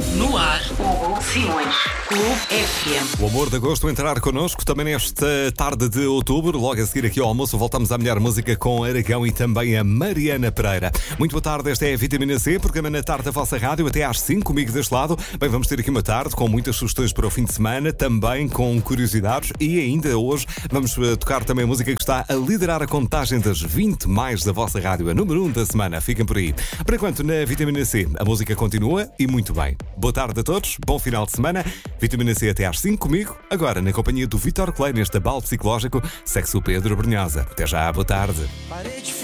No ar, Hugo Simões. Clube FM. O amor de agosto a entrar connosco também nesta tarde de outubro. Logo a seguir aqui ao almoço voltamos à melhor música com Aragão e também a Mariana Pereira. Muito boa tarde, esta é a Vitamina C, programa na tarde da vossa rádio até às 5, comigo deste lado. Bem, vamos ter aqui uma tarde com muitas sugestões para o fim de semana, também com curiosidades e ainda hoje vamos tocar também a música que está a liderar a contagem das 20 mais da vossa rádio, a número 1 da semana. Fiquem por aí. Por enquanto, na Vitamina C, a música continua e muito bem. Boa tarde a todos, bom final de semana. Vitamina C até às 5 comigo, agora na companhia do Vítor Clay neste abalo psicológico, sexo Pedro Brunhosa. Até já, boa tarde.